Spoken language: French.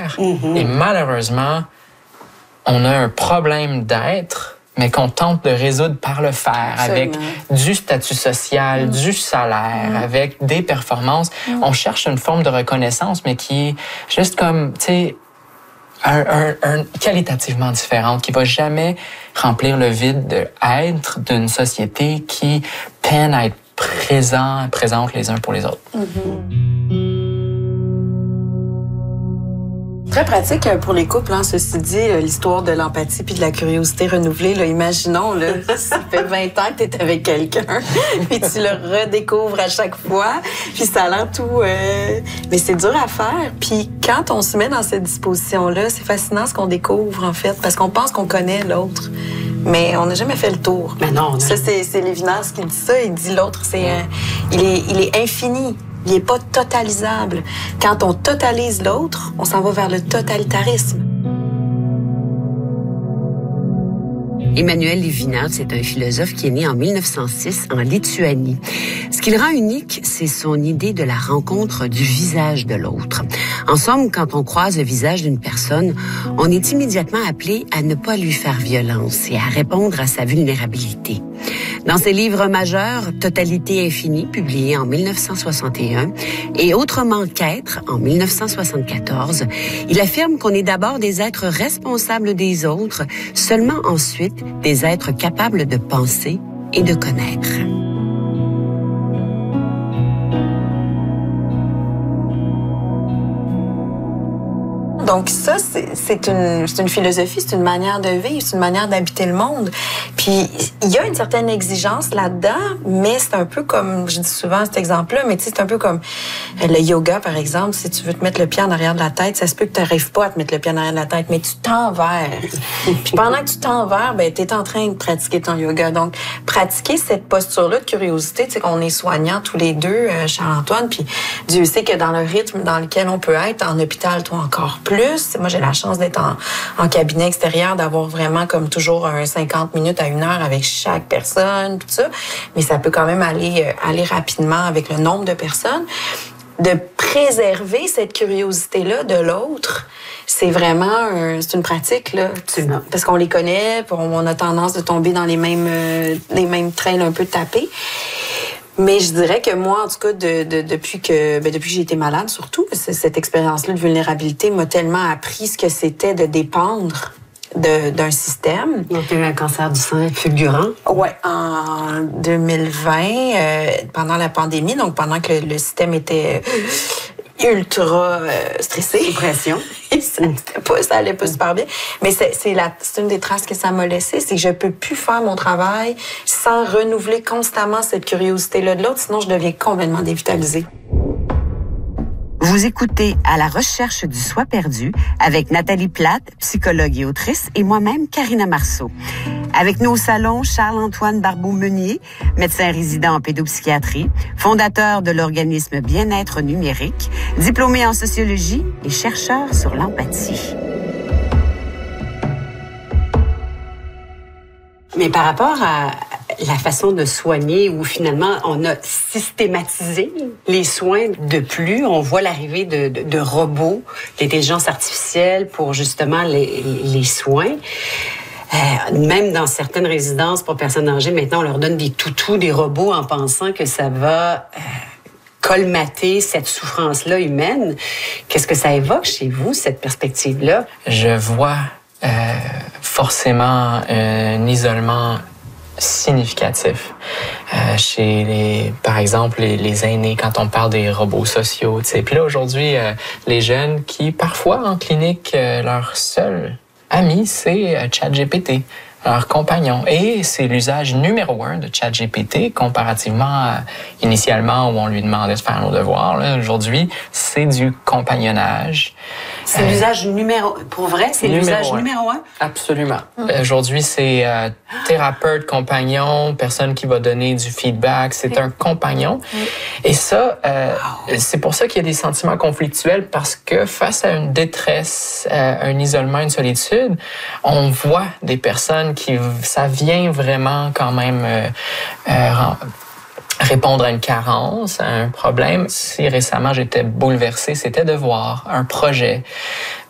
faire. Et malheureusement, on a un problème d'être, mais qu'on tente de résoudre par le faire, avec du statut social, du salaire, avec des performances. On cherche une forme de reconnaissance, mais qui est juste comme, tu sais, un qualitativement différente, qui va jamais remplir le vide d'être d'une société qui peine à être présente les uns pour les autres. Très pratique pour les couples, hein, ceci dit, l'histoire de l'empathie puis de la curiosité renouvelée. Là, imaginons, là, ça fait 20 ans que tu es avec quelqu'un, puis tu le redécouvres à chaque fois, puis ça a l'air tout... Mais c'est dur à faire. Puis quand on se met dans cette disposition-là, c'est fascinant ce qu'on découvre, en fait, parce qu'on pense qu'on connaît l'autre. Mais on n'a jamais fait le tour. Mais non. Ça, c'est Lévinas qui dit ça. Il dit l'autre, il est infini. Il n'est pas totalisable. Quand on totalise l'autre, on s'en va vers le totalitarisme. Emmanuel Levinas, c'est un philosophe qui est né en 1906 en Lituanie. Ce qui le rend unique, c'est son idée de la rencontre du visage de l'autre. En somme, quand on croise le visage d'une personne, on est immédiatement appelé à ne pas lui faire violence et à répondre à sa vulnérabilité. Dans ses livres majeurs, Totalité infinie, publié en 1961, et Autrement qu'être, en 1974, il affirme qu'on est d'abord des êtres responsables des autres, seulement ensuite des êtres capables de penser et de connaître. Donc ça, c'est une philosophie, c'est une manière de vivre, c'est une manière d'habiter le monde. Puis il y a une certaine exigence là-dedans, mais c'est un peu comme, je dis souvent cet exemple-là, mais tu sais, c'est un peu comme le yoga, par exemple. Si tu veux te mettre le pied en arrière de la tête, ça se peut que tu n'arrives pas à te mettre le pied en arrière de la tête, mais tu t'envers. Puis pendant que tu t'envers, ben tu es en train de pratiquer ton yoga. Donc pratiquer cette posture-là de curiosité, tu sais qu'on est soignants tous les deux, Charles-Antoine, puis Dieu sait que dans le rythme dans lequel on peut être, en hôpital, toi encore plus. Moi, j'ai la chance d'être en cabinet extérieur, d'avoir vraiment comme toujours 50 minutes à 1 heure avec chaque personne, tout ça. Mais ça peut quand même aller rapidement avec le nombre de personnes. De préserver cette curiosité-là de l'autre, c'est vraiment c'est une pratique, là. Parce qu'on les connaît, on a tendance de tomber dans les mêmes trails un peu tapés. Mais je dirais que moi, en tout cas, depuis que j'ai été malade, surtout, cette expérience-là de vulnérabilité m'a tellement appris ce que c'était de dépendre d'un système. Donc, tu as eu un cancer du sein fulgurant? Ouais, en 2020, pendant la pandémie, donc pendant que le système était ultra stressé. Sous pression. Ça allait pas super bien. Mais c'est une des traces que ça m'a laissé, c'est que je peux plus faire mon travail sans renouveler constamment cette curiosité-là de l'autre, sinon je deviens complètement dévitalisée. Vous écoutez À la recherche du soi perdu avec Nathalie Plate, psychologue et autrice, et moi-même, Karina Marceau. Avec nous au salon, Charles-Antoine Barbeau-Meunier, médecin résident en pédopsychiatrie, fondateur de l'organisme Bien-être numérique, diplômé en sociologie et chercheur sur l'empathie. Mais par rapport à la façon de soigner où finalement on a systématisé les soins de plus, on voit l'arrivée de robots, l'intelligence artificielle pour justement les soins. Même dans certaines résidences pour personnes âgées, maintenant on leur donne des toutous, des robots en pensant que ça va colmater cette souffrance-là humaine. Qu'est-ce que ça évoque chez vous, cette perspective-là? Je vois forcément un isolement significatif chez par exemple les aînés quand on parle des robots sociaux, tu sais. Puis là aujourd'hui les jeunes qui parfois en clinique leur seul ami c'est ChatGPT, leur compagnon, et c'est l'usage numéro 1 de ChatGPT comparativement à initialement où on lui demandait de faire nos devoirs. Là, aujourd'hui, c'est du compagnonnage. C'est l'usage numéro... Pour vrai, c'est l'usage numéro 1? Absolument. Aujourd'hui, c'est thérapeute, compagnon, personne qui va donner du feedback. C'est un compagnon. Et ça, c'est pour ça qu'il y a des sentiments conflictuels, parce que face à une détresse, un isolement, une solitude, on voit des personnes qui, ça vient vraiment quand même répondre à une carence, à un problème. Si récemment j'étais bouleversée, c'était de voir un projet